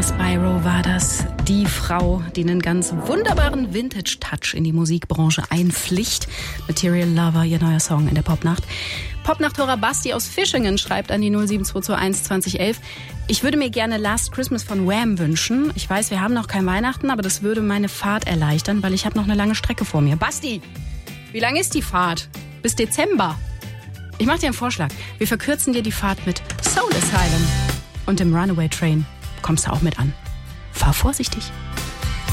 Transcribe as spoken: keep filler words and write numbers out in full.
Spyro war das. Die Frau, die einen ganz wunderbaren Vintage-Touch in die Musikbranche einpflicht. Material Lover, ihr neuer Song in der Popnacht. Popnachthörer Basti aus Fischingen schreibt an die null sieben zwei zwei eins zwanzig elf. Ich würde mir gerne Last Christmas von Wham wünschen. Ich weiß, wir haben noch kein Weihnachten, aber das würde meine Fahrt erleichtern, weil ich habe noch eine lange Strecke vor mir. Basti, wie lang ist die Fahrt? Bis Dezember. Ich mache dir einen Vorschlag. Wir verkürzen dir die Fahrt mit Soul Asylum. Und im Runaway Train kommst du auch mit an. Fahr vorsichtig.